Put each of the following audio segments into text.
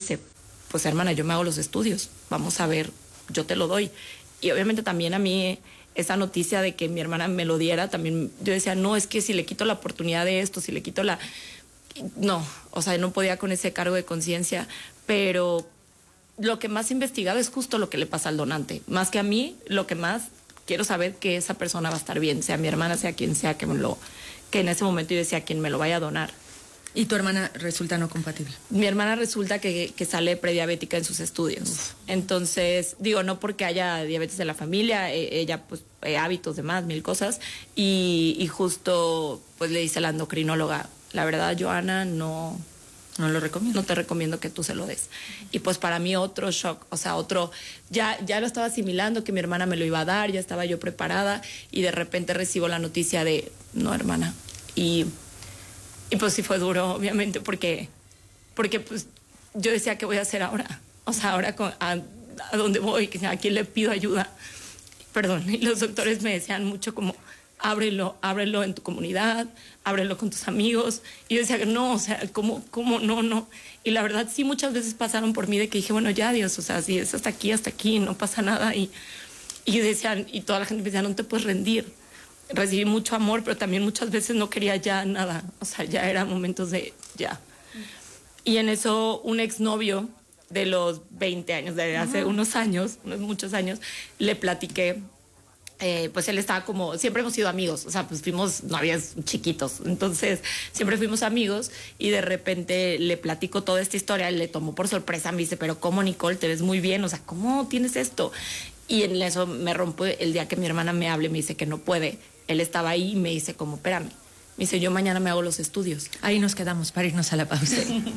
dice, pues hermana, yo me hago los estudios, vamos a ver, yo te lo doy. Y obviamente también a mí esa noticia de que mi hermana me lo diera, también yo decía, no, es que si le quito la oportunidad de esto, si le quito la... No, o sea, no podía con ese cargo de conciencia, pero lo que más he investigado es justo lo que le pasa al donante. Más que a mí, lo que más quiero saber que esa persona va a estar bien, sea mi hermana, sea quien sea que en ese momento yo decía quien me lo vaya a donar. ¿Y tu hermana resulta no compatible? Mi hermana resulta que sale prediabética en sus estudios. Uf. Entonces, digo, no porque haya diabetes en la familia, ella, pues, hábitos, demás, mil cosas. Y justo, pues, le dice la endocrinóloga, la verdad, Joana, no lo recomiendo. No te recomiendo que tú se lo des. Y pues para mí otro shock, o sea, ya lo estaba asimilando, que mi hermana me lo iba a dar, ya estaba yo preparada, y de repente recibo la noticia de, no, hermana. Y pues sí fue duro, obviamente, porque pues yo decía, ¿qué voy a hacer ahora? O sea, ahora a dónde voy, a quién le pido ayuda. Perdón, y los doctores me decían mucho como, ábrelo en tu comunidad, ábrelo con tus amigos. Y yo decía, no, o sea, ¿cómo no? Y la verdad sí muchas veces pasaron por mí de que dije, bueno, ya Dios, o sea, si es hasta aquí, no pasa nada. Y decían, y toda la gente me decía, no te puedes rendir. Recibí mucho amor, pero también muchas veces no quería ya nada. O sea, ya eran momentos de ya. Y en eso un exnovio de los 20 años, de hace muchos años, le platiqué. Pues él estaba como, siempre hemos sido amigos, o sea, pues fuimos novios chiquitos, entonces siempre fuimos amigos, y de repente le platico toda esta historia, él le tomó por sorpresa, me dice, pero ¿cómo, Nicole? Te ves muy bien, o sea, ¿cómo tienes esto? Y en eso me rompo el día que mi hermana me hable, me dice que no puede. Él estaba ahí y me dice como, espérame. Me dice, yo mañana me hago los estudios. Ahí nos quedamos para irnos a la pausa.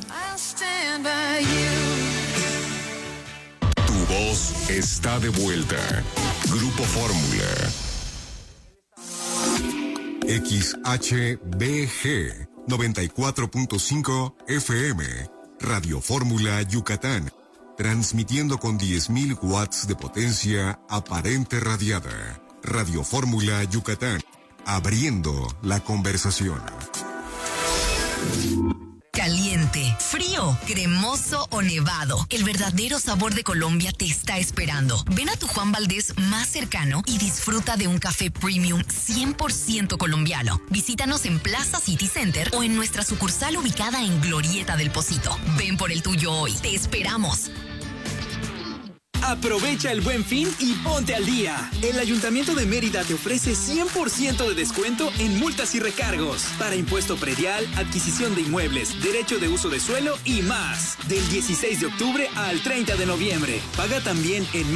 Tu voz está de vuelta. Grupo Fórmula. XHBG 94.5 FM. Radio Fórmula Yucatán. Transmitiendo con 10.000 watts de potencia aparente radiada. Radio Fórmula Yucatán. Abriendo la conversación. Caliente, frío, cremoso o nevado. El verdadero sabor de Colombia te está esperando. Ven a tu Juan Valdez más cercano y disfruta de un café premium 100% colombiano. Visítanos en Plaza City Center o en nuestra sucursal ubicada en Glorieta del Pocito. Ven por el tuyo hoy. Te esperamos. Aprovecha el Buen Fin y ponte al día. El Ayuntamiento de Mérida te ofrece 100% de descuento en multas y recargos para impuesto predial, adquisición de inmuebles, derecho de uso de suelo y más. Del 16 de octubre al 30 de noviembre. Paga también en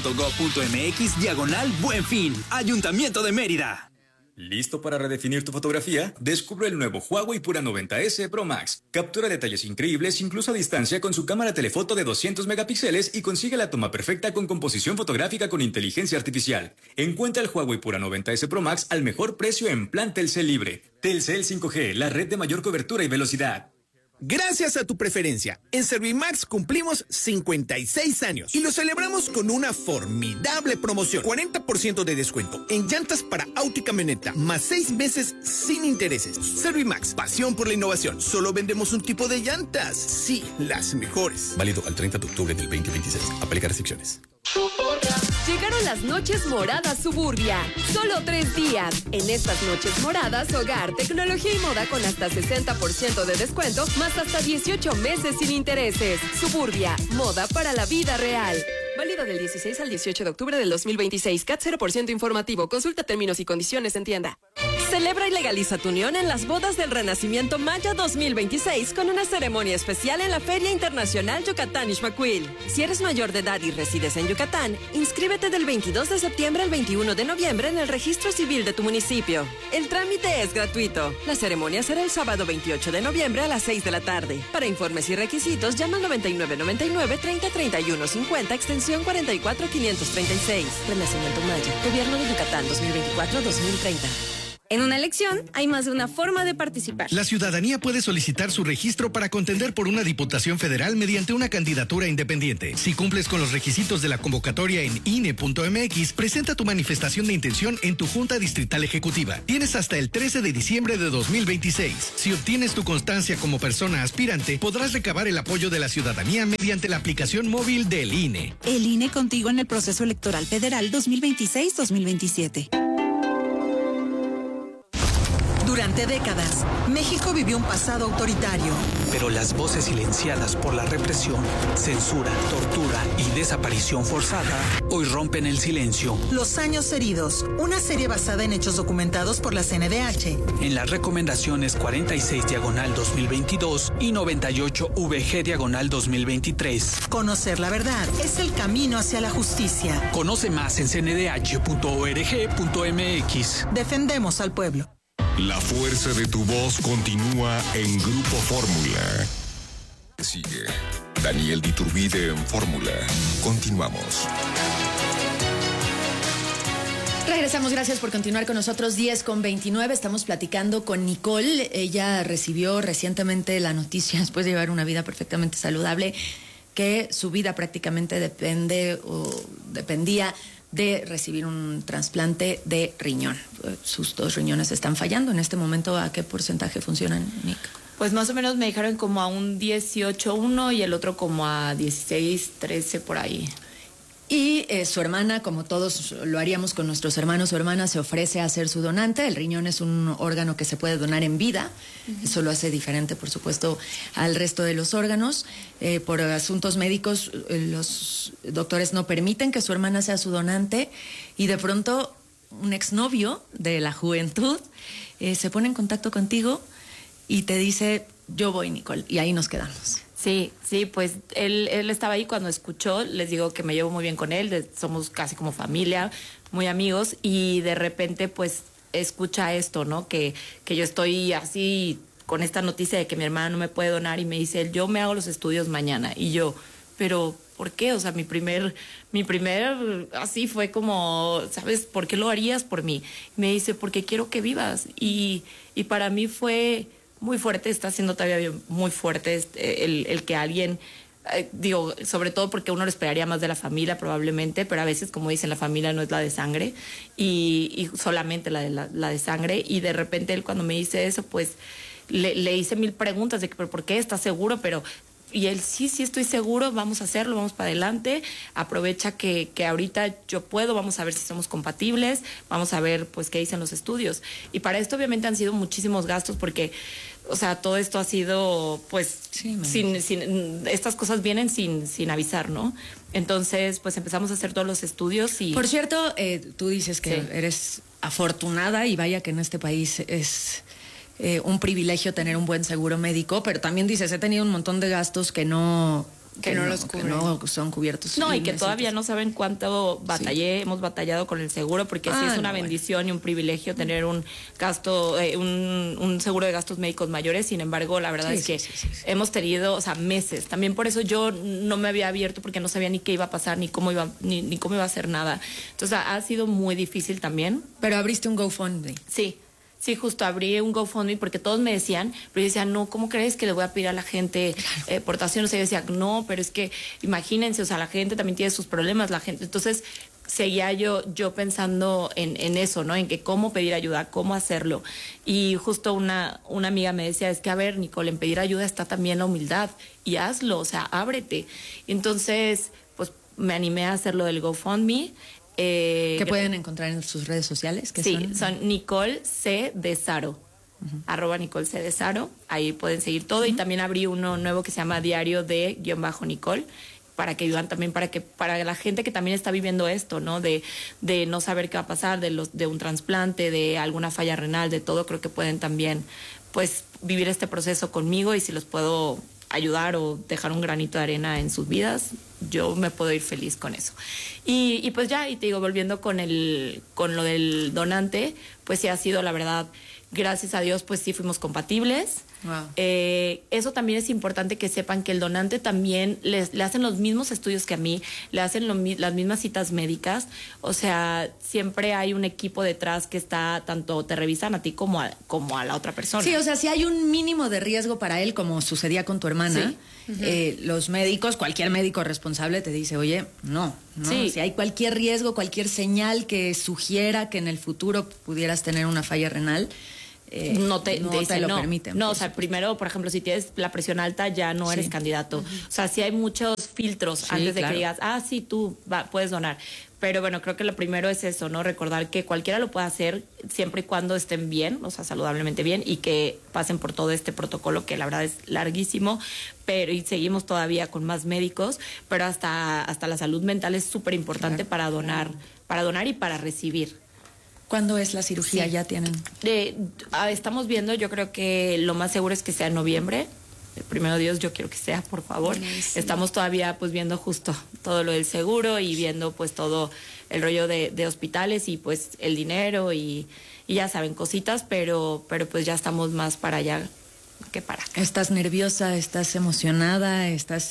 merida.gov.mx/Buen Fin. Ayuntamiento de Mérida. ¿Listo para redefinir tu fotografía? Descubre el nuevo Huawei Pura 90S Pro Max. Captura detalles increíbles incluso a distancia con su cámara telefoto de 200 megapíxeles y consigue la toma perfecta con composición fotográfica con inteligencia artificial. Encuentra el Huawei Pura 90S Pro Max al mejor precio en plan Telcel Libre. Telcel 5G, la red de mayor cobertura y velocidad. Gracias a tu preferencia, en Servimax cumplimos 56 años y lo celebramos con una formidable promoción. 40% de descuento en llantas para auto y camioneta, más 6 meses sin intereses. Servimax, pasión por la innovación. Solo vendemos un tipo de llantas. Sí, las mejores. Válido al 30 de octubre del 2026. Aplica restricciones. Llegaron las noches moradas Suburbia. Solo 3 días. En estas noches moradas, hogar, tecnología y moda con hasta 60% de descuento, más hasta 18 meses sin intereses. Suburbia, moda para la vida real. Válido del 16 al 18 de octubre del 2026. CAT 0% informativo. Consulta términos y condiciones en tienda. Celebra y legaliza tu unión en las bodas del Renacimiento Maya 2026 con una ceremonia especial en la Feria Internacional Yucatán Ixmaquil. Si eres mayor de edad y resides en Yucatán, inscríbete del 22 de septiembre al 21 de noviembre en el registro civil de tu municipio. El trámite es gratuito. La ceremonia será el sábado 28 de noviembre a las 6 de la tarde. Para informes y requisitos, llama al 9999 30 31 50 extensión 44 536. Renacimiento Maya. Gobierno de Yucatán 2024-2030. En una elección hay más de una forma de participar. La ciudadanía puede solicitar su registro para contender por una diputación federal mediante una candidatura independiente. Si cumples con los requisitos de la convocatoria en INE.mx, presenta tu manifestación de intención en tu Junta Distrital Ejecutiva. Tienes hasta el 13 de diciembre de 2026. Si obtienes tu constancia como persona aspirante, podrás recabar el apoyo de la ciudadanía mediante la aplicación móvil del INE. El INE contigo en el proceso electoral federal 2026-2027. Durante décadas, México vivió un pasado autoritario. Pero las voces silenciadas por la represión, censura, tortura y desaparición forzada hoy rompen el silencio. Los años heridos, una serie basada en hechos documentados por la CNDH. En las recomendaciones 46/2022 y 98/VG/2023. Conocer la verdad es el camino hacia la justicia. Conoce más en cndh.org.mx. Defendemos al pueblo. La fuerza de tu voz continúa en Grupo Fórmula. Sigue Daniel Diturbide en Fórmula. Continuamos. Regresamos, gracias por continuar con nosotros. 10:29, estamos platicando con Nicole. Ella recibió recientemente la noticia, después de llevar una vida perfectamente saludable, que su vida prácticamente dependía de recibir un trasplante de riñón. Sus 2 riñones están fallando. En este momento, ¿a qué porcentaje funcionan, Nick? Pues más o menos me dijeron como a un 18-1 y el otro como a 16-13 por ahí. Y su hermana, como todos lo haríamos con nuestros hermanos o hermanas, se ofrece a ser su donante. El riñón es un órgano que se puede donar en vida. Eso lo hace diferente, por supuesto, al resto de los órganos. Por asuntos médicos, los doctores no permiten que su hermana sea su donante. Y de pronto, un exnovio de la juventud se pone en contacto contigo y te dice, yo voy, Nicole. Y ahí nos quedamos. Sí, pues él estaba ahí cuando escuchó. Les digo que me llevo muy bien con él, somos casi como familia, muy amigos, y de repente pues escucha esto, ¿no? Que yo estoy así con esta noticia de que mi hermana no me puede donar y me dice él, yo me hago los estudios mañana. Y yo, pero ¿por qué? O sea, mi primer así fue como, ¿sabes? ¿Por qué lo harías por mí? Me dice, porque quiero que vivas. Y para mí fue muy fuerte, está siendo todavía muy fuerte el que alguien, digo, sobre todo porque uno lo esperaría más de la familia probablemente, pero a veces, como dicen, la familia no es la de sangre y solamente la de sangre, y de repente él cuando me dice eso, pues le hice 1000 preguntas de que, ¿pero por qué? ¿Estás seguro? Y él, sí estoy seguro, vamos a hacerlo, vamos para adelante, aprovecha que ahorita yo puedo, vamos a ver si somos compatibles, vamos a ver pues qué dicen los estudios. Y para esto obviamente han sido muchísimos gastos porque, o sea, todo esto ha sido pues, sin estas cosas vienen sin avisar, ¿no? Entonces pues empezamos a hacer todos los estudios y... Por cierto, tú dices que eres afortunada y vaya que en este país es... un privilegio tener un buen seguro médico, pero también dices, he tenido un montón de gastos que no los cubren, que no son cubiertos. No, y que todavía no saben cuánto hemos batallado con el seguro, porque sí es una bendición y un privilegio tener un gasto, un seguro de gastos médicos mayores. Sin embargo, la verdad es que hemos tenido, o sea, meses. También por eso yo no me había abierto, porque no sabía ni qué iba a pasar, ni cómo iba a hacer nada. Entonces ha sido muy difícil también. Pero abriste un GoFundMe. Sí, justo abrí un GoFundMe porque todos me decían, pero yo decía, no, ¿cómo crees que le voy a pedir a la gente aportación? O sea, yo decía, no, pero es que imagínense, o sea, la gente también tiene sus problemas, la gente. Entonces seguía yo pensando en eso, ¿no? En que cómo pedir ayuda, cómo hacerlo. Y justo una amiga me decía, es que a ver, Nicole, en pedir ayuda está también la humildad, y hazlo, o sea, ábrete. Entonces, pues me animé a hacer lo del GoFundMe. ¿Qué pueden encontrar en sus redes sociales? Son Nicole C. de Saro. @Nicole C. de Saro. Ahí pueden seguir todo. Y también abrí uno nuevo que se llama Diario de _Nicole, para que vivan también, para la gente que también está viviendo esto, ¿no? De no saber qué va a pasar, de un trasplante, de alguna falla renal, de todo. Creo que pueden también pues vivir este proceso conmigo, y si los puedo ayudar o dejar un granito de arena en sus vidas, yo me puedo ir feliz con eso. Y pues ya, y te digo, volviendo con lo del donante, pues sí ha sido, la verdad, gracias a Dios, pues sí fuimos compatibles. Wow. Eso también es importante que sepan que el donante también le hacen los mismos estudios que a mí, le hacen las mismas citas médicas, o sea, siempre hay un equipo detrás que está, tanto te revisan a ti como a la otra persona. Sí, o sea, si hay un mínimo de riesgo para él, como sucedía con tu hermana, los médicos, cualquier médico responsable te dice, oye, no. Sí. Si hay cualquier riesgo, cualquier señal que sugiera que en el futuro pudieras tener una falla renal, no te lo permiten. No, o sea, primero, por ejemplo, si tienes la presión alta, ya no eres candidato. O sea, sí hay muchos filtros antes de que digas, sí, tú puedes donar. Pero bueno, creo que lo primero es eso, ¿no? Recordar que cualquiera lo puede hacer siempre y cuando estén bien, o sea, saludablemente bien, y que pasen por todo este protocolo que la verdad es larguísimo, y seguimos todavía con más médicos, pero hasta la salud mental es súper importante para donar y para recibir. ¿Cuándo es la cirugía? Sí. ¿Ya tienen? Estamos viendo, yo creo que lo más seguro es que sea en noviembre. Primero Dios, yo quiero que sea, por favor. Sí. Estamos todavía pues viendo justo todo lo del seguro y viendo pues todo el rollo de hospitales y pues el dinero y ya saben, cositas, pero pues ya estamos más para allá que para acá. ¿Estás nerviosa? ¿Estás emocionada?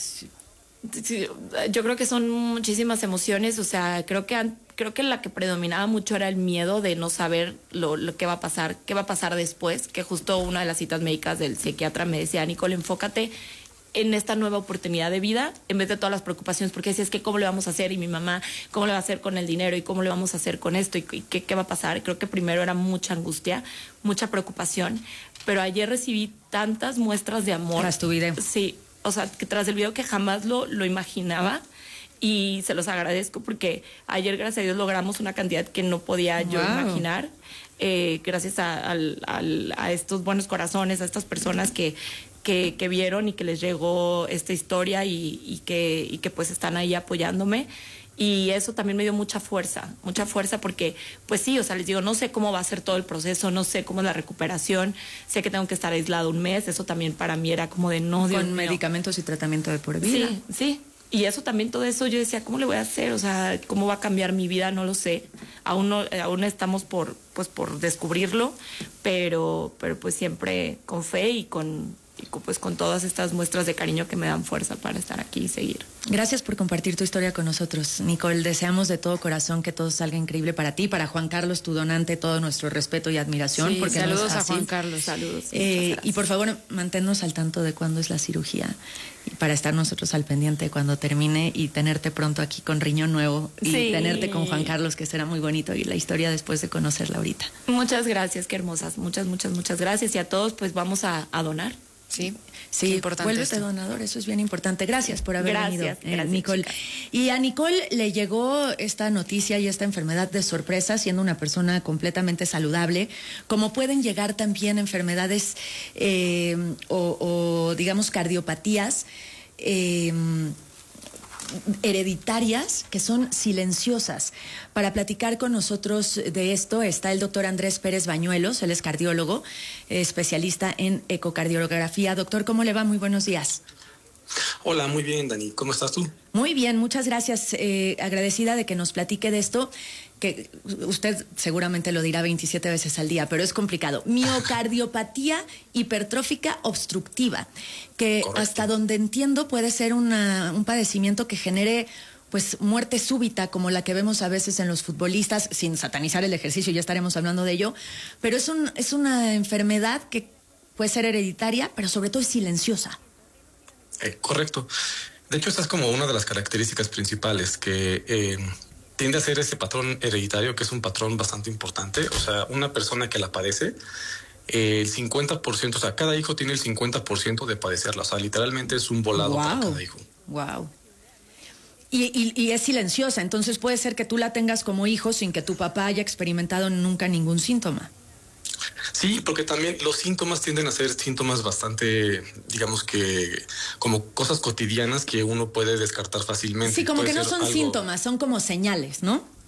Sí, yo creo que son muchísimas emociones, o sea, creo que la que predominaba mucho era el miedo de no saber lo que va a pasar, qué va a pasar después, que justo una de las citas médicas del psiquiatra me decía, Nicole, enfócate en esta nueva oportunidad de vida en vez de todas las preocupaciones, porque decía, es que cómo le vamos a hacer, y mi mamá, cómo le va a hacer con el dinero, y cómo le vamos a hacer con esto, y qué va a pasar. Creo que primero era mucha angustia, mucha preocupación, pero ayer recibí tantas muestras de amor. Tras tu video. Sí, o sea, que tras el video que jamás lo imaginaba, y se los agradezco porque ayer, gracias a Dios, logramos una cantidad que no podía yo imaginar, gracias a estos buenos corazones, a estas personas que vieron y que les llegó esta historia y que pues están ahí apoyándome. Y eso también me dio mucha fuerza porque, pues sí, o sea, les digo, no sé cómo va a ser todo el proceso, no sé cómo es la recuperación, sé que tengo que estar aislado un mes, eso también para mí era como de no, Dios mío. Con medicamentos y tratamiento de por vida. Sí. Y eso también, todo eso, yo decía, ¿cómo le voy a hacer? O sea, ¿cómo va a cambiar mi vida? No lo sé. Aún estamos por descubrirlo, pero pues siempre con fe y con todas estas muestras de cariño que me dan fuerza para estar aquí y seguir. Gracias por compartir tu historia con nosotros, Nicole. Deseamos de todo corazón que todo salga increíble para ti, para Juan Carlos, tu donante, todo nuestro respeto y admiración. Sí, porque saludos no es a fácil. Juan Carlos, saludos. Y por favor, manténnos al tanto de cuándo es la cirugía, para estar nosotros al pendiente cuando termine y tenerte pronto aquí con riñón nuevo y tenerte con Juan Carlos, que será muy bonito, y la historia después de conocerla ahorita. Muchas gracias, qué hermosas, muchas gracias, y a todos pues vamos a donar. Sí, importante. Vuélvete donador, eso es bien importante. Gracias por haber venido, Nicole. Chica. Y a Nicole le llegó esta noticia y esta enfermedad de sorpresa, siendo una persona completamente saludable, como pueden llegar también enfermedades o digamos cardiopatías hereditarias que son silenciosas. Para platicar con nosotros de esto está el doctor Andrés Pérez Bañuelos, él es cardiólogo, especialista en ecocardiografía. Doctor, ¿cómo le va? Muy buenos días. Hola, muy bien, Dani. ¿Cómo estás tú? Muy bien, muchas gracias. Agradecida de que nos platique de esto, que usted seguramente lo dirá 27 veces al día, pero es complicado. Miocardiopatía hipertrófica obstructiva, que correcto, hasta donde entiendo puede ser un padecimiento que genere pues muerte súbita, como la que vemos a veces en los futbolistas, sin satanizar el ejercicio, ya estaremos hablando de ello, pero es una enfermedad que puede ser hereditaria, pero sobre todo es silenciosa. Correcto. De hecho, esta es como una de las características principales que tiende a ser ese patrón hereditario, que es un patrón bastante importante. O sea, una persona que la padece, el 50%, o sea, cada hijo tiene el 50% de padecerla. O sea, literalmente es un volado para cada hijo. Wow. Y es silenciosa, entonces puede ser que tú la tengas como hijo sin que tu papá haya experimentado nunca ningún síntoma. Sí, porque también los síntomas tienden a ser síntomas bastante, digamos que como cosas cotidianas que uno puede descartar fácilmente. Sí, como puede que no son síntomas, son como señales, ¿no?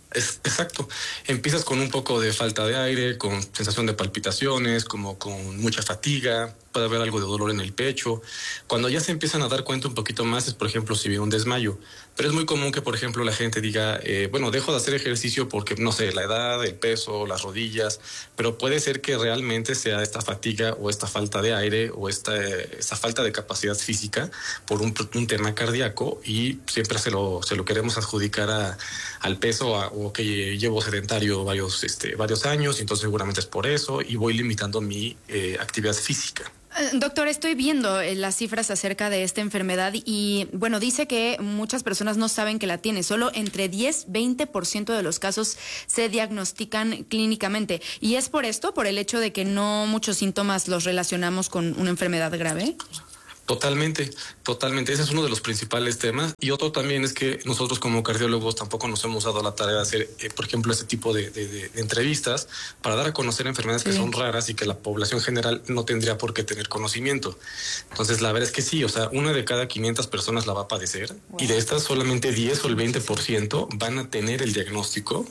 Exacto. Empiezas con un poco de falta de aire, con sensación de palpitaciones, como con mucha fatiga, puede haber algo de dolor en el pecho. Cuando ya se empiezan a dar cuenta un poquito más es, por ejemplo, si viene un desmayo. Pero es muy común que, por ejemplo, la gente diga, bueno, dejo de hacer ejercicio porque, no sé, la edad, el peso, las rodillas, pero puede ser que realmente sea esta fatiga o esta falta de aire o esta falta de capacidad física por un tema cardíaco, y siempre se lo queremos adjudicar al peso o que llevo sedentario varios años, y entonces seguramente es por eso y voy limitando mi actividad física. Doctor, estoy viendo las cifras acerca de esta enfermedad y, bueno, dice que muchas personas no saben que la tiene. Solo entre 10-20% de los casos se diagnostican clínicamente. ¿Y es por esto, por el hecho de que no muchos síntomas los relacionamos con una enfermedad grave? Totalmente. Ese es uno de los principales temas. Y otro también es que nosotros como cardiólogos tampoco nos hemos dado la tarea de hacer, por ejemplo, este tipo de entrevistas para dar a conocer enfermedades que son raras y que la población general no tendría por qué tener conocimiento. Entonces, la verdad es que sí, o sea, una de cada 500 personas la va a padecer, y de estas solamente 10 o el 20% van a tener el diagnóstico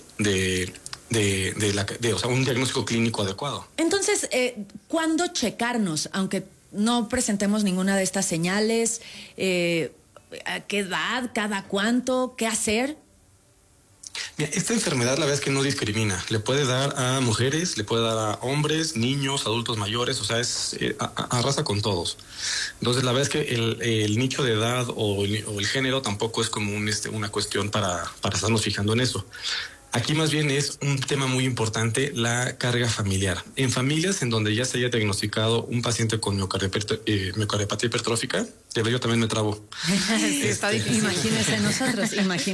o sea, un diagnóstico clínico adecuado. Entonces, ¿cuándo checarnos? Aunque no presentemos ninguna de estas señales, ¿a qué edad, cada cuánto, qué hacer? Mira, esta enfermedad la verdad es que no discrimina. Le puede dar a mujeres, le puede dar a hombres, niños, adultos mayores, o sea, arrasa con todos. Entonces, la verdad es que el nicho de edad o el género tampoco es como una cuestión para estarnos fijando en eso. Aquí más bien es un tema muy importante, la carga familiar. En familias en donde ya se haya diagnosticado un paciente con miocardiopatía hipertrófica, yo también me trabo. Sí, está difícil. Imagínese nosotros.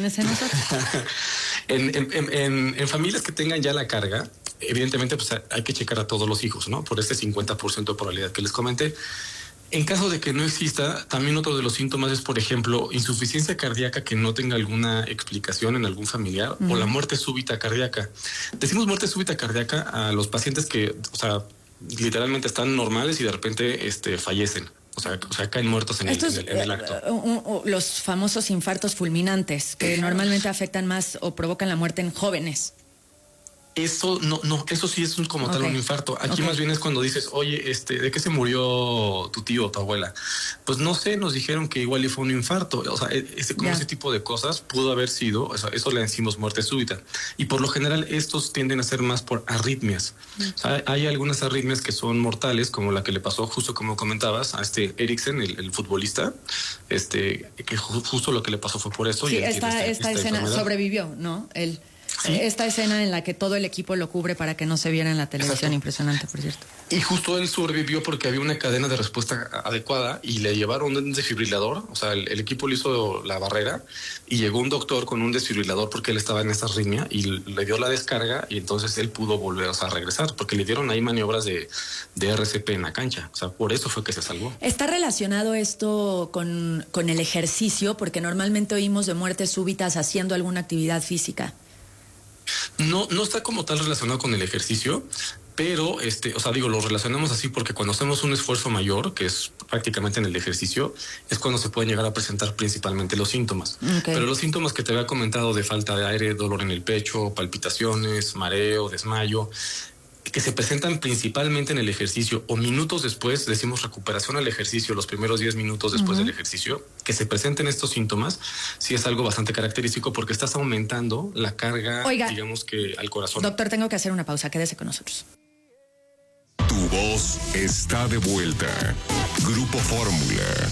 En familias que tengan ya la carga, evidentemente pues hay que checar a todos los hijos, ¿no? Por este 50% de probabilidad que les comenté. En caso de que no exista, también otro de los síntomas es, por ejemplo, insuficiencia cardíaca que no tenga alguna explicación en algún familiar, o la muerte súbita cardíaca. Decimos muerte súbita cardíaca a los pacientes que, o sea, literalmente están normales y de repente fallecen. O sea, caen muertos en el acto. Los famosos infartos fulminantes, que normalmente afectan más o provocan la muerte en jóvenes. Eso eso sí es como tal un infarto. Aquí más bien es cuando dices, oye, ¿de qué se murió tu tío o tu abuela? Pues no sé, nos dijeron que igual fue un infarto. O sea, ese tipo de cosas pudo haber sido, o sea, eso le decimos muerte súbita. Y por lo general estos tienden a ser más por arritmias. O sea, hay algunas arritmias que son mortales, como la que le pasó justo como comentabas a Eriksen, el futbolista, que justo lo que le pasó fue por eso. Sí, y esta escena enfermedad. Sobrevivió, ¿no? Él. ¿Sí? Esta escena en la que todo el equipo lo cubre para que no se viera en la televisión. Exacto. Impresionante, por cierto. Y justo él sobrevivió porque había una cadena de respuesta adecuada y le llevaron un desfibrilador. O sea, el equipo le hizo la barrera y llegó un doctor con un desfibrilador porque él estaba en esta arritmia y le dio la descarga, y entonces él pudo volver a regresar porque le dieron ahí maniobras de RCP en la cancha. O sea, por eso fue que se salvó. ¿Está relacionado esto con el ejercicio? Porque normalmente oímos de muertes súbitas haciendo alguna actividad física. No está como tal relacionado con el ejercicio, pero lo relacionamos así porque cuando hacemos un esfuerzo mayor, que es prácticamente en el ejercicio, es cuando se pueden llegar a presentar principalmente los síntomas. Okay. Pero los síntomas que te había comentado de falta de aire, dolor en el pecho, palpitaciones, mareo, desmayo, que se presentan principalmente en el ejercicio o minutos después, decimos recuperación al ejercicio, los primeros 10 minutos después del ejercicio, que se presenten estos síntomas, sí es algo bastante característico porque estás aumentando la carga, digamos que al corazón. Doctor, tengo que hacer una pausa, quédese con nosotros. Tu voz está de vuelta. Grupo Fórmula.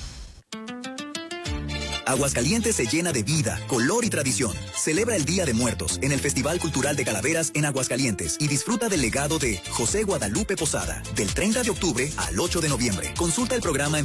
Aguascalientes se llena de vida, color y tradición. Celebra el Día de Muertos en el Festival Cultural de Calaveras en Aguascalientes y disfruta del legado de José Guadalupe Posada del 30 de octubre al 8 de noviembre. Consulta el programa en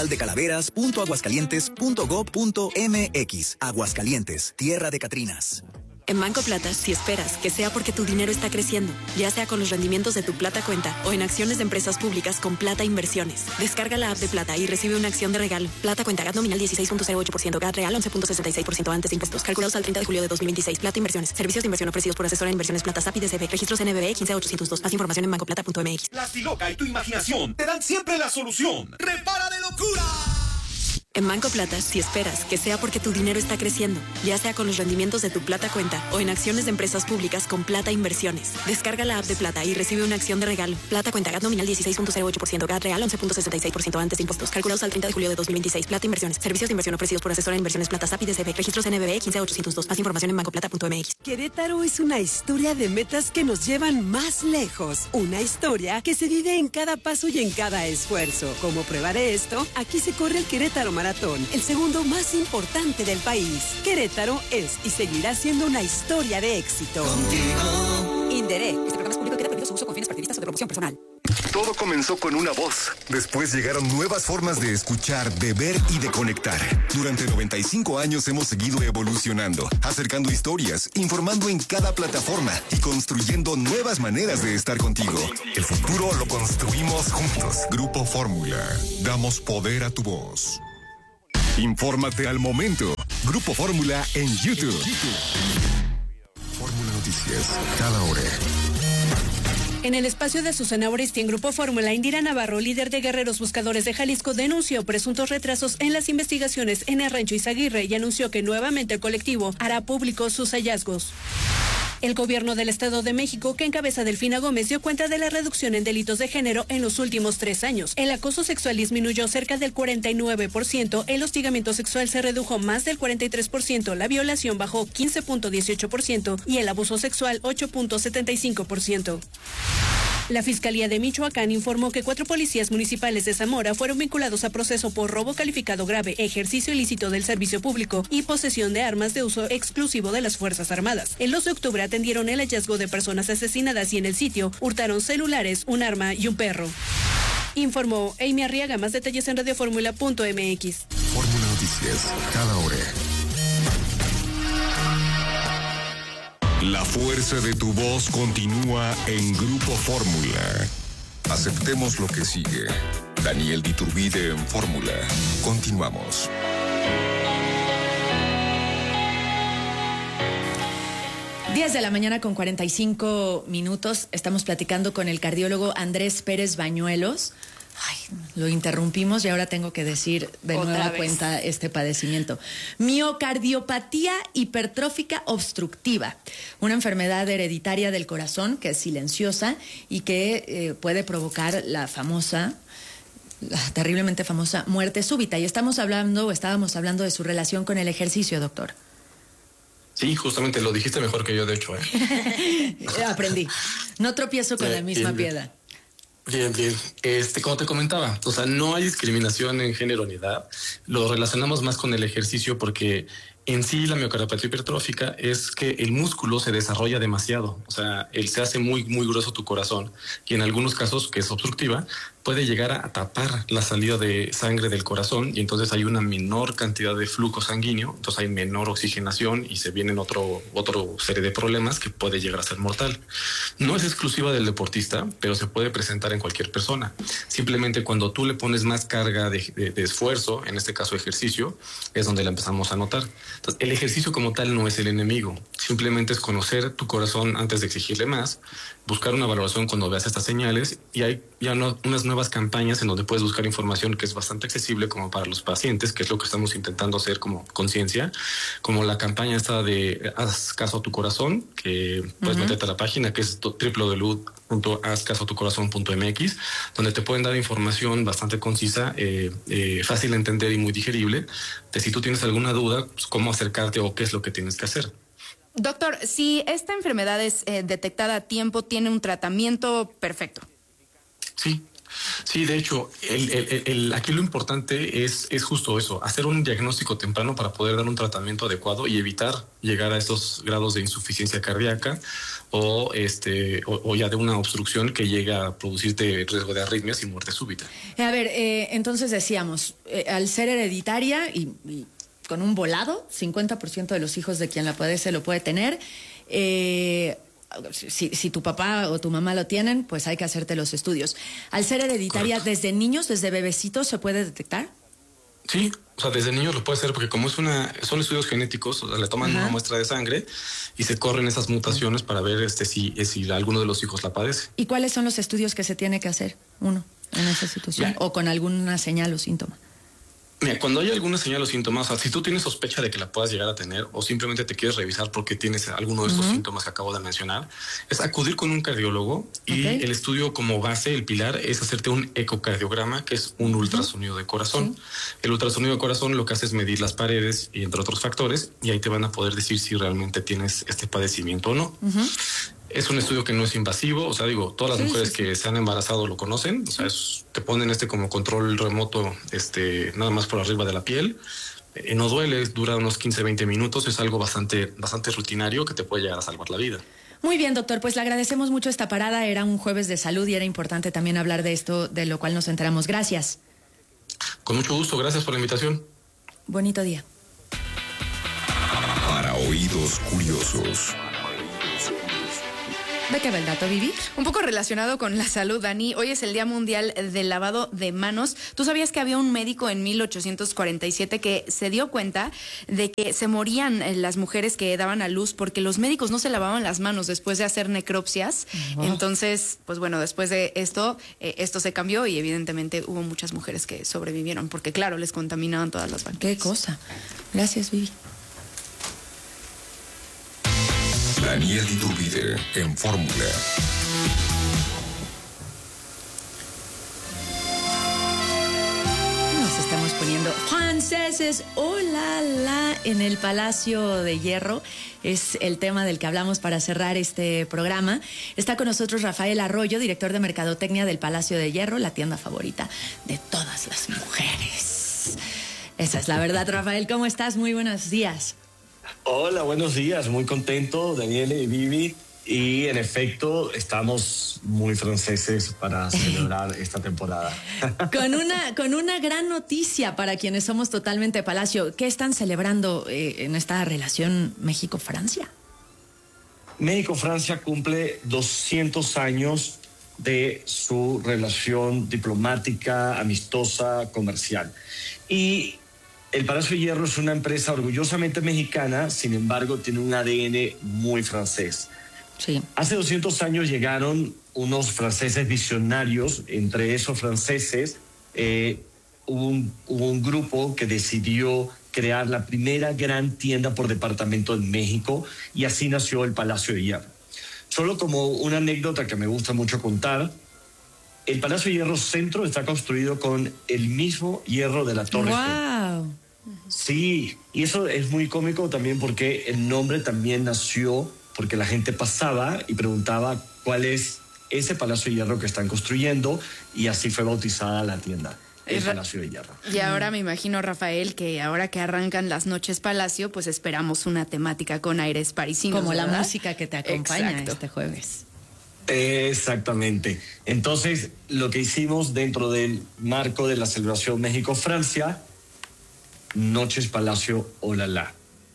festivaldecalaveras.aguascalientes.gov.mx. Aguascalientes, tierra de Catrinas. En Banco Plata, si esperas que sea porque tu dinero está creciendo, ya sea con los rendimientos de tu Plata Cuenta o en acciones de empresas públicas con Plata Inversiones. Descarga la app de Plata y recibe una acción de regalo. Plata Cuenta, GAT nominal 16.08%, GAT real 11.66% antes de impuestos. Calculados al 30 de julio de 2026. Plata Inversiones. Servicios de inversión ofrecidos por asesora de inversiones Plata SAP y DCB. Registros NBB 15802. Más información en bancoplata.mx. La Stiloca y tu imaginación te dan siempre la solución. ¡Repara de locura! En Banco Plata, si esperas que sea porque tu dinero está creciendo, ya sea con los rendimientos de tu Plata Cuenta o en acciones de empresas públicas con Plata Inversiones. Descarga la app de Plata y recibe una acción de regalo. Plata Cuenta, GAT nominal 16.08%, GAT real 11.66% antes de impuestos. Calculados al 30 de julio de 2026. Plata Inversiones. Servicios de inversión ofrecidos por asesora de inversiones Plata SAP y DCB. Registros NBB 15802. Más información en bancoplata.mx. Querétaro es una historia de metas que nos llevan más lejos. Una historia que se vive en cada paso y en cada esfuerzo. Como prueba de esto, aquí se corre el Querétaro Maratón, el segundo más importante del país. Querétaro es y seguirá siendo una historia de éxito. Contigo. Inderec. Este programa es público y queda prohibido su uso con fines partidistas o de promoción personal. Todo comenzó con una voz. Después llegaron nuevas formas de escuchar, de ver y de conectar. Durante 95 años hemos seguido evolucionando, acercando historias, informando en cada plataforma y construyendo nuevas maneras de estar contigo. El futuro lo construimos juntos. Grupo Fórmula. Damos poder a tu voz. Infórmate al momento. Grupo Fórmula en YouTube. Fórmula Noticias, cada hora. En el espacio de Susana Oresti en Grupo Fórmula, Indira Navarro, líder de Guerreros Buscadores de Jalisco, denunció presuntos retrasos en las investigaciones en el Rancho Izaguirre y anunció que nuevamente el colectivo hará públicos sus hallazgos. El gobierno del Estado de México, que encabeza Delfina Gómez, dio cuenta de la reducción en delitos de género en los últimos 3 años. El acoso sexual disminuyó cerca del 49%, el hostigamiento sexual se redujo más del 43%, la violación bajó 15.18% y el abuso sexual 8.75%. La Fiscalía de Michoacán informó que 4 policías municipales de Zamora fueron vinculados a proceso por robo calificado grave, ejercicio ilícito del servicio público y posesión de armas de uso exclusivo de las Fuerzas Armadas. El 2 de octubre atendieron el hallazgo de personas asesinadas y en el sitio hurtaron celulares, un arma y un perro. Informó Amy Arriaga. Más detalles en radioformula.mx. Fórmula Noticias, cada hora. La fuerza de tu voz continúa en Grupo Fórmula. Aceptemos lo que sigue. Daniel Diturbide en Fórmula. Continuamos. Diez de la mañana con 45 minutos. Estamos platicando con el cardiólogo Andrés Pérez Bañuelos. Ay, lo interrumpimos y ahora tengo que decir de nueva cuenta este padecimiento. Miocardiopatía hipertrófica obstructiva, una enfermedad hereditaria del corazón que es silenciosa y que puede provocar la terriblemente famosa muerte súbita. Y estábamos hablando de su relación con el ejercicio, doctor. Sí, justamente lo dijiste mejor que yo, de hecho. Aprendí. No tropiezo con la misma piedra. Bien. Como te comentaba, o sea, no hay discriminación en género ni edad. Lo relacionamos más con el ejercicio porque en sí la miocardiopatía hipertrófica es que el músculo se desarrolla demasiado. O sea, se hace muy, muy grueso tu corazón y en algunos casos, que es obstructiva, puede llegar a tapar la salida de sangre del corazón y entonces hay una menor cantidad de flujo sanguíneo, entonces hay menor oxigenación y se vienen otro serie de problemas que puede llegar a ser mortal. No es exclusiva del deportista, pero se puede presentar en cualquier persona. Simplemente cuando tú le pones más carga de esfuerzo, en este caso ejercicio, es donde la empezamos a notar. Entonces, el ejercicio como tal no es el enemigo, simplemente es conocer tu corazón antes de exigirle más, buscar una valoración cuando veas estas señales y hay ya unas nuevas campañas en donde puedes buscar información que es bastante accesible como para los pacientes, que es lo que estamos intentando hacer como conciencia, como la campaña esta de Haz caso a tu corazón, que puedes meterte a la página que es www.hazcasoatucorazon.mx, donde te pueden dar información bastante concisa, fácil de entender y muy digerible, de si tú tienes alguna duda, pues, cómo acercarte o qué es lo que tienes que hacer. Doctor, si esta enfermedad es detectada a tiempo, ¿tiene un tratamiento perfecto? Sí, de hecho, aquí lo importante es justo eso, hacer un diagnóstico temprano para poder dar un tratamiento adecuado y evitar llegar a estos grados de insuficiencia cardíaca o ya de una obstrucción que llega a producirte riesgo de arritmias y muerte súbita. A ver, entonces decíamos, al ser hereditaria y con un volado, 50% de los hijos de quien la padece lo puede tener. Si tu papá o tu mamá lo tienen, pues hay que hacerte los estudios. Al ser hereditaria, correcto, ¿desde niños, desde bebecitos se puede detectar? Sí, o sea, desde niños lo puede hacer porque como son estudios genéticos, o sea, le toman una muestra de sangre y se corren esas mutaciones para ver si alguno de los hijos la padece. ¿Y cuáles son los estudios que se tiene que hacer uno en esa situación o con alguna señal o síntoma? Mira, cuando hay alguna señal o síntomas, o sea, si tú tienes sospecha de que la puedas llegar a tener o simplemente te quieres revisar porque tienes alguno de estos síntomas que acabo de mencionar, es acudir con un cardiólogo y el estudio como base, el pilar, es hacerte un ecocardiograma, que es un ultrasonido de corazón. El ultrasonido de corazón lo que hace es medir las paredes y entre otros factores, y ahí te van a poder decir si realmente tienes este padecimiento o no. Es un estudio que no es invasivo, o sea, digo, todas las mujeres que se han embarazado lo conocen, o sea, te ponen como control remoto, nada más por arriba de la piel, no duele, dura unos 15-20 minutos, es algo bastante rutinario que te puede llegar a salvar la vida. Muy bien, doctor, pues le agradecemos mucho esta parada, era un jueves de salud y era importante también hablar de esto, de lo cual nos enteramos. Gracias. Con mucho gusto, gracias por la invitación. Bonito día. Para oídos curiosos. ¿De qué va el dato, Vivi? Un poco relacionado con la salud, Dani. Hoy es el Día Mundial del Lavado de Manos. ¿Tú sabías que había un médico en 1847 que se dio cuenta de que se morían las mujeres que daban a luz porque los médicos no se lavaban las manos después de hacer necropsias? Entonces, pues bueno, después de esto se cambió y evidentemente hubo muchas mujeres que sobrevivieron porque, claro, les contaminaban todas las banquetas. Qué cosa. Gracias, Vivi. Daniel Iturbide en Fórmula. Nos estamos poniendo franceses, hola la, en el Palacio de Hierro. Es el tema del que hablamos para cerrar este programa. Está con nosotros Rafael Arroyo, director de Mercadotecnia del Palacio de Hierro, la tienda favorita de todas las mujeres. Esa es la verdad, Rafael. ¿Cómo estás? Muy buenos días. Hola, buenos días. Muy contento, Daniel y Vivi. Y en efecto, estamos muy franceses para celebrar esta temporada. Con una gran noticia para quienes somos totalmente Palacio. ¿Qué están celebrando en esta relación México-Francia? México-Francia cumple 200 años de su relación diplomática, amistosa, comercial. Y el Palacio de Hierro es una empresa orgullosamente mexicana, sin embargo, tiene un ADN muy francés. Sí. Hace 200 años unos franceses visionarios. Entre esos franceses hubo un grupo que decidió crear la primera gran tienda por departamento en México, y así nació el Palacio de Hierro. Solo como una anécdota que me gusta mucho contar, el Palacio de Hierro Centro está construido con el mismo hierro de la Torre Eiffel. ¡Wow! Sí, y eso es muy cómico también porque el nombre también nació porque la gente pasaba y preguntaba cuál es ese Palacio de Hierro que están construyendo, y así fue bautizada la tienda, el Palacio de Hierro. Y ahora me imagino, Rafael, que ahora que arrancan las noches Palacio, pues esperamos una temática con aires parisinos. Como ¿verdad? la música que te acompaña. Exacto. Este jueves. Exactamente. Entonces, lo que hicimos dentro del marco de la celebración México-Francia, Noches Palacio Olala.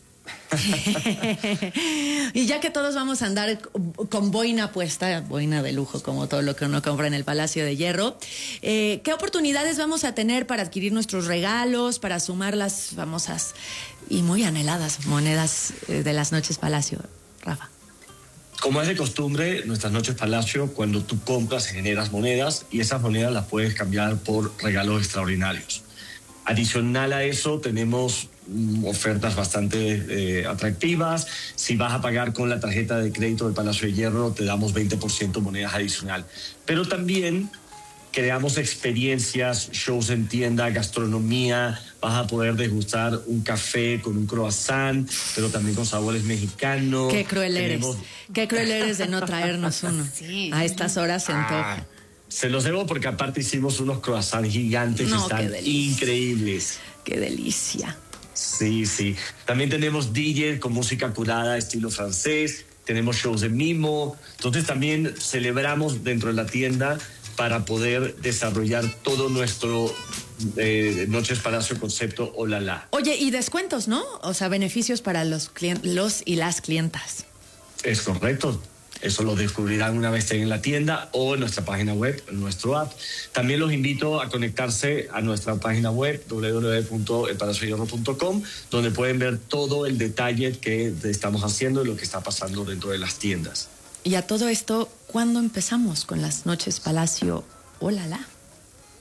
Y ya que todos vamos a andar con boina puesta, boina de lujo, como todo lo que uno compra en el Palacio de Hierro, ¿qué oportunidades vamos a tener para adquirir nuestros regalos, para sumar las famosas y muy anheladas monedas de las Noches Palacio, Rafa? Como es de costumbre, nuestras Noches Palacio, cuando tú compras, generas monedas, y esas monedas las puedes cambiar por regalos extraordinarios. Adicional a eso, tenemos ofertas bastante atractivas. Si vas a pagar con la tarjeta de crédito del Palacio de Hierro, te damos 20% monedas adicional. Pero también creamos experiencias, shows en tienda, gastronomía. Vas a poder degustar un café con un croissant, pero también con sabores mexicanos. Qué cruel eres. Qué cruel eres de no traernos uno. Sí. A estas horas se antoja. Se los debo porque aparte hicimos unos croissants gigantes que están increíbles. ¡Qué delicia! Sí, sí. También tenemos DJ con música curada estilo francés, tenemos shows de mimo. Entonces también celebramos dentro de la tienda para poder desarrollar todo nuestro Noches Palacio concepto Olala. Oye, y descuentos, ¿no? O sea, beneficios para los y las clientas. Es correcto. Eso lo descubrirán una vez estén en la tienda o en nuestra página web, en nuestro app. También los invito a conectarse a nuestra página web, www.elpalaciodehierro.com, donde pueden ver todo el detalle que estamos haciendo y lo que está pasando dentro de las tiendas. Y a todo esto, ¿cuándo empezamos con las Noches Palacio Olala?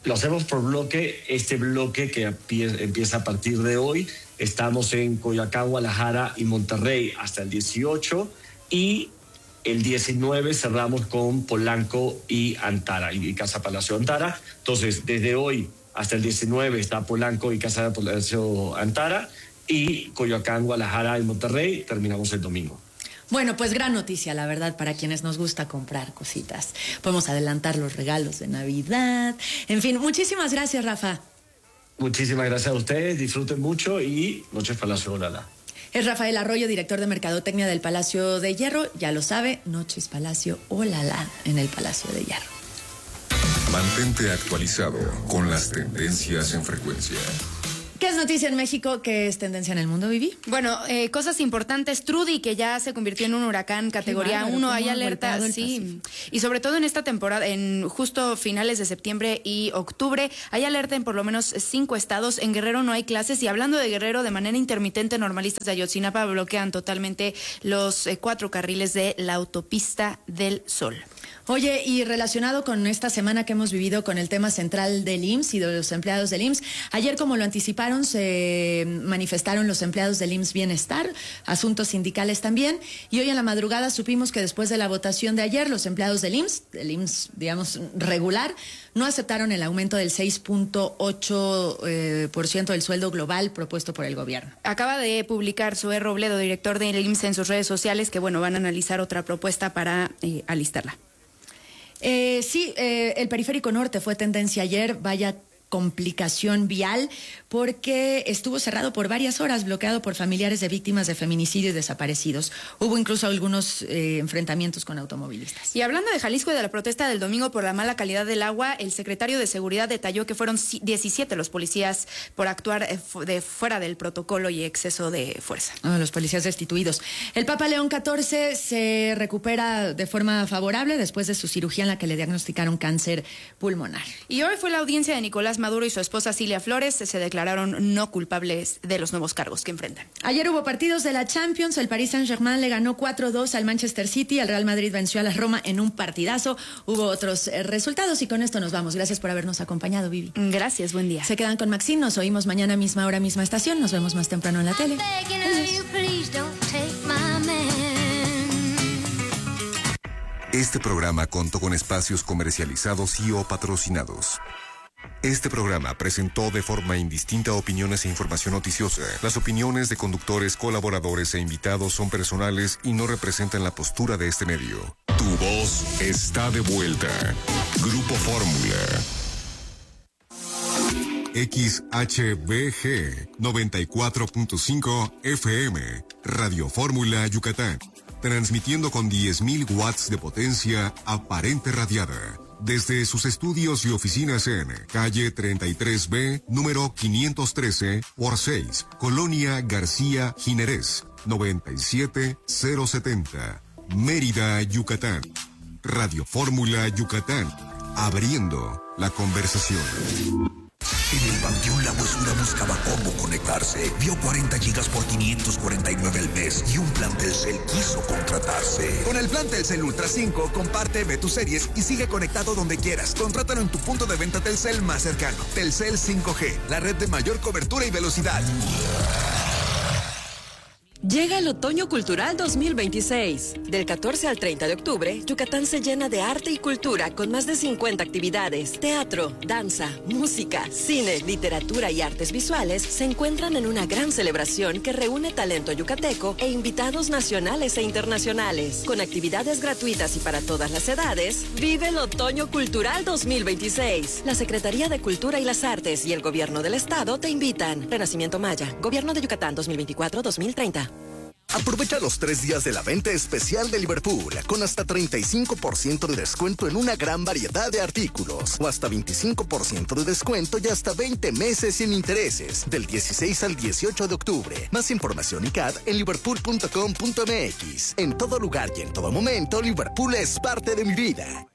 Lo hacemos por bloque. Este bloque que empieza a partir de hoy. Estamos en Coyoacán, Guadalajara y Monterrey hasta el 18. Y el 19 cerramos con Polanco y Antara, y Casa Palacio Antara. Entonces, desde hoy hasta el 19 está Polanco y Casa Palacio Antara. Y Coyoacán, Guadalajara y Monterrey terminamos el domingo. Bueno, pues gran noticia, la verdad, para quienes nos gusta comprar cositas. Podemos adelantar los regalos de Navidad. En fin, muchísimas gracias, Rafa. Muchísimas gracias a ustedes, disfruten mucho y Noches Palacio Olala. Es Rafael Arroyo, director de Mercadotecnia del Palacio de Hierro. Ya lo sabe, Noches Palacio Olala en el Palacio de Hierro. Mantente actualizado con las tendencias en frecuencia. ¿Qué es noticia en México? ¿Qué es tendencia en el mundo, Vivi? Bueno, cosas importantes. Trudy, que ya se convirtió en un huracán categoría 1, hay alerta, sí. Y sobre todo en esta temporada, en justo finales de septiembre y octubre, hay alerta en por lo menos 5 estados. En Guerrero no hay clases. Y hablando de Guerrero, de manera intermitente, normalistas de Ayotzinapa bloquean totalmente los 4 carriles de la autopista del Sol. Oye, y relacionado con esta semana que hemos vivido con el tema central del IMSS y de los empleados del IMSS, ayer, como lo anticiparon, se manifestaron los empleados del IMSS Bienestar, asuntos sindicales también, y hoy en la madrugada supimos que después de la votación de ayer, los empleados del IMSS, digamos, regular, no aceptaron el aumento del 6.8% del sueldo global propuesto por el gobierno. Acaba de publicar Zoé Robledo, director del IMSS, en sus redes sociales, que bueno, van a analizar otra propuesta para alistarla. Sí, el Periférico Norte fue tendencia ayer, vaya complicación vial, porque estuvo cerrado por varias horas, bloqueado por familiares de víctimas de feminicidio y desaparecidos. Hubo incluso algunos enfrentamientos con automovilistas. Y hablando de Jalisco y de la protesta del domingo por la mala calidad del agua, el secretario de Seguridad detalló que fueron 17 los policías por actuar de fuera del protocolo y exceso de fuerza. Los policías destituidos. El Papa León XIV se recupera de forma favorable después de su cirugía en la que le diagnosticaron cáncer pulmonar. Y hoy fue la audiencia de Nicolás Maduro y su esposa Cilia Flores. Se declararon no culpables de los nuevos cargos que enfrentan. Ayer hubo partidos de la Champions. El Paris Saint-Germain le ganó 4-2 al Manchester City. El Real Madrid venció a la Roma en un partidazo. Hubo otros resultados y con esto nos vamos. Gracias por habernos acompañado, Vivi. Gracias, buen día. Se quedan con Maxine. Nos oímos mañana, misma hora, misma estación. Nos vemos más temprano en la tele. Este programa contó con espacios comercializados y o patrocinados. Este programa presentó de forma indistinta opiniones e información noticiosa. Las opiniones de conductores, colaboradores e invitados son personales y no representan la postura de este medio. Tu voz está de vuelta. Grupo Fórmula. XHBG 94.5 FM. Radio Fórmula Yucatán. Transmitiendo con 10.000 watts de potencia aparente radiada. Desde sus estudios y oficinas en calle 33B, número 513 por 6, Colonia García Jiménez, 97070, Mérida, Yucatán. Radio Fórmula Yucatán, abriendo la conversación. En el Panteón La Huesura buscaba cómo conectarse. Vio 40 gigas por 549 al mes y un plan Telcel quiso contratarse. Con el plan Telcel Ultra 5, comparte, ve tus series y sigue conectado donde quieras. Contrátalo en tu punto de venta Telcel más cercano. Telcel 5G, la red de mayor cobertura y velocidad. Llega el Otoño Cultural 2026. Del 14 al 30 de octubre, Yucatán se llena de arte y cultura con más de 50 actividades. Teatro, danza, música, cine, literatura y artes visuales se encuentran en una gran celebración que reúne talento yucateco e invitados nacionales e internacionales. Con actividades gratuitas y para todas las edades, vive el Otoño Cultural 2026. La Secretaría de Cultura y las Artes y el Gobierno del Estado te invitan. Renacimiento Maya, Gobierno de Yucatán 2024-2030. Aprovecha los 3 días de la venta especial de Liverpool, con hasta 35% de descuento en una gran variedad de artículos, o hasta 25% de descuento y hasta 20 meses sin intereses, del 16 al 18 de octubre. Más información y CAD en liverpool.com.mx. En todo lugar y en todo momento, Liverpool es parte de mi vida.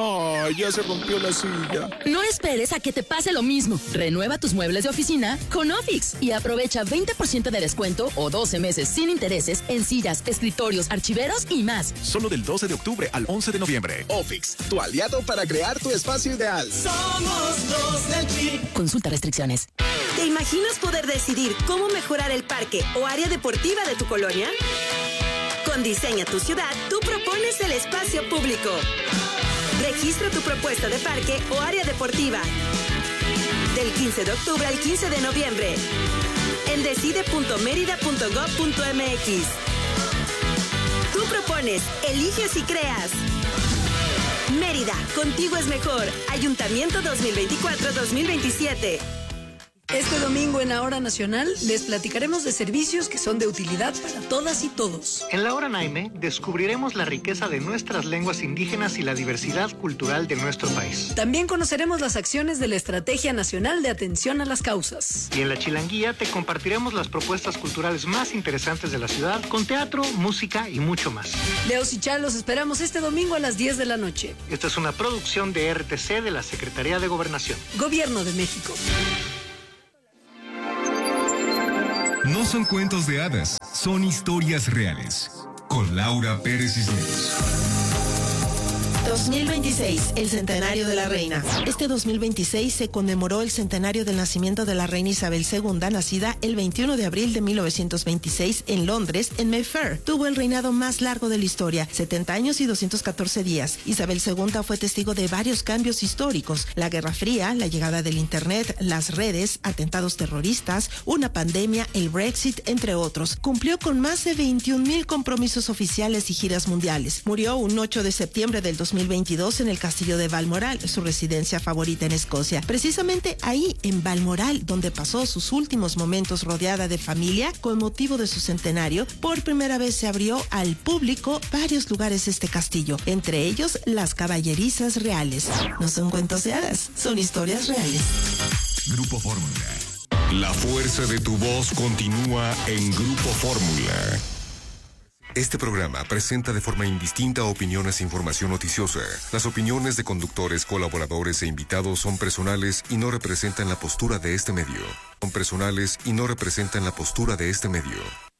Ay, ya se rompió la silla. No esperes a que te pase lo mismo. Renueva tus muebles de oficina con Ofix y aprovecha 20% de descuento o 12 meses sin intereses en sillas, escritorios, archiveros y más. Solo del 12 de octubre al 11 de noviembre. Ofix, tu aliado para crear tu espacio ideal. Somos los del PRI. Consulta restricciones. ¿Te imaginas poder decidir cómo mejorar el parque o área deportiva de tu colonia? Con Diseña tu Ciudad, tú propones el espacio público. Registra tu propuesta de parque o área deportiva. Del 15 de octubre al 15 de noviembre. En decide.merida.gov.mx. Tú propones, eliges y creas. Mérida, contigo es mejor. Ayuntamiento 2024-2027. Este domingo en la Hora Nacional les platicaremos de servicios que son de utilidad para todas y todos. En la Hora Naime descubriremos la riqueza de nuestras lenguas indígenas y la diversidad cultural de nuestro país. También conoceremos las acciones de la Estrategia Nacional de Atención a las Causas. Y en la Chilanguía te compartiremos las propuestas culturales más interesantes de la ciudad, con teatro, música y mucho más. Leos y Chal, los esperamos este domingo a las 10 de la noche. Esta es una producción de RTC de la Secretaría de Gobernación. Gobierno de México. No son cuentos de hadas, son historias reales. Con Laura Pérez Cisneros. 2026, el centenario de la reina. Este 2026 se conmemoró el centenario del nacimiento de la reina Isabel II, nacida el 21 de abril de 1926 en Londres, en Mayfair. Tuvo el reinado más largo de la historia, 70 años y 214 días. Isabel II fue testigo de varios cambios históricos: la Guerra Fría, la llegada del Internet, las redes, atentados terroristas, una pandemia, el Brexit, entre otros. Cumplió con más de 21,000 compromisos oficiales y giras mundiales. Murió un 8 de septiembre del 2022 en el castillo de Balmoral, su residencia favorita en Escocia. Precisamente ahí, en Balmoral, donde pasó sus últimos momentos rodeada de familia, con motivo de su centenario, por primera vez se abrió al público varios lugares de este castillo, entre ellos las caballerizas reales. No son cuentos de hadas, son historias reales. Grupo Fórmula. La fuerza de tu voz continúa en Grupo Fórmula. Este programa presenta de forma indistinta opiniones e información noticiosa. Las opiniones de conductores, colaboradores e invitados son personales y no representan la postura de este medio. Son personales y no representan la postura de este medio.